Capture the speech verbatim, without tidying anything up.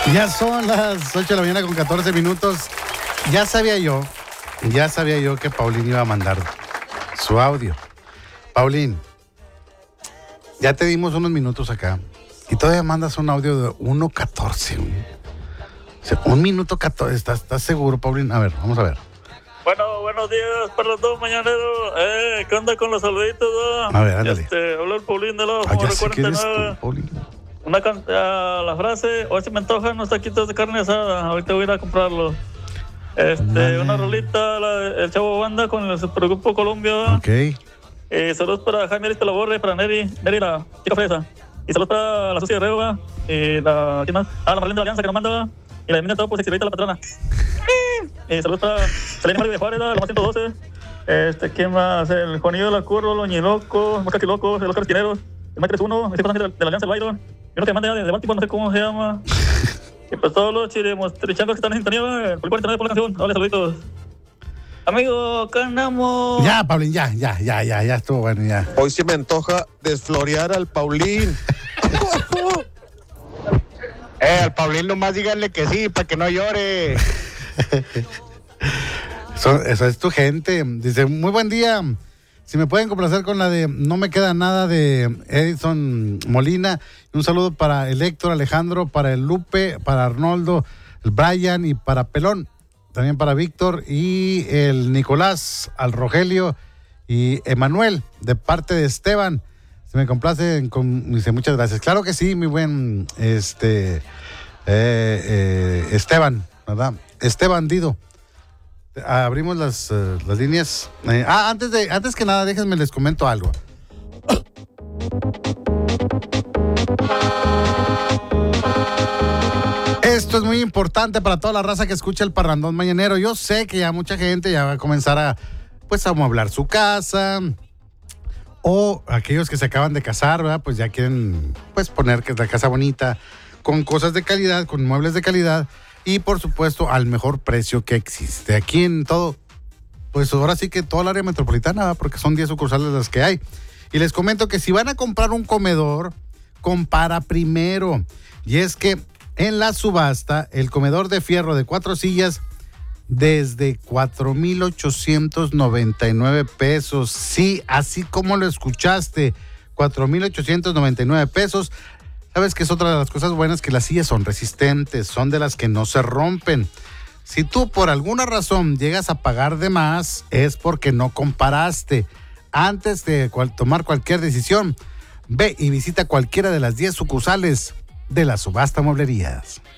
Ya son las ocho de la mañana con catorce minutos. Ya sabía yo, ya sabía yo que Paulín iba a mandar su audio. Paulín, ya te dimos unos minutos acá y todavía mandas un audio de uno catorce. O sea, un minuto catorce. ¿Estás, ¿Estás seguro, Paulín? A ver, vamos a ver. Bueno, buenos días para los dos mañaneros. Eh, ¿qué onda con los saluditos? ¿no? A ver, ándale. Este, habla el Paulín de la Ah, ya sé que eres cuarenta y nueve. tú, Paulín. Una can- uh, la frase, hoy se me antojan unos taquitos de carne asada, ahorita voy a ir a comprarlos. Este, Dale. una rolita, la, el Chavo Banda con el Supergrupo Colombia. Ok. Eh, saludos para Jaime Arista Laborre, para Neri, Neri la chica fresa. Y saludos para la Sucia Guerrero, ¿va? Y la, ¿quién más? Ah, la Marlene de la Alianza que nos manda, ¿va? Y la de Mina todo por Sexirita la patrona. Eh, saludos para Selena Mario de Juárez, ¿va? La más ciento doce. Este, ¿quién más? El Juanillo de la Curro, los Ñilocos, Mosca Quilocos, el Oscar Esquineros, el Mike tres uno, ese personaje de, de la Alianza del Byron. Yo no te manda de, de Baltimore, no sé cómo se llama. Y pues todos los chilemos, trichangos que están en sintonía, ¿va? El cuarenta y nueve por la canción. Dale, saluditos. Amigo, ganamos. Ya, Paulín, ya, ya, ya, ya, ya estuvo bueno, ya. Hoy se me antoja desflorear al Paulín. Eh, al Paulín nomás díganle que sí, para que no llore. Eso, eso es tu gente. Dice, muy buen día. Si me pueden complacer con la de No me queda nada de Edison Molina. Un saludo para el Héctor, Alejandro, para el Lupe, para Arnoldo, el Brian y para Pelón. También para Víctor y el Nicolás, al Rogelio y Emanuel, de parte de Esteban. Se me complace, con, dice, muchas gracias. Claro que sí, mi buen este eh, eh, Esteban, ¿verdad? Esteban Dido. Abrimos las, uh, las líneas. Eh, ah, antes de, antes que nada, déjenme les comento algo. Esto es muy importante para toda la raza que escucha el Parrandón Mañanero. Yo sé que ya mucha gente ya va a comenzar a, pues, a amueblar su casa. O aquellos que se acaban de casar, ¿verdad? Pues ya quieren, pues, poner que es la casa bonita, con cosas de calidad, con muebles de calidad. Y, por supuesto, al mejor precio que existe. Aquí en todo, pues ahora sí que toda el área metropolitana, ¿verdad? Porque son diez sucursales las que hay. Y les comento que si van a comprar un comedor, compara primero. Y es que en la subasta, el comedor de fierro de cuatro sillas, desde cuatro mil ochocientos noventa y nueve pesos. Sí, así como lo escuchaste, cuatro mil ochocientos noventa y nueve pesos. Sabes que es otra de las cosas buenas, que las sillas son resistentes, son de las que no se rompen. Si tú por alguna razón llegas a pagar de más, es porque no comparaste. Antes de cual, tomar cualquier decisión, ve y visita cualquiera de las diez sucursales de la Subasta Mueblerías.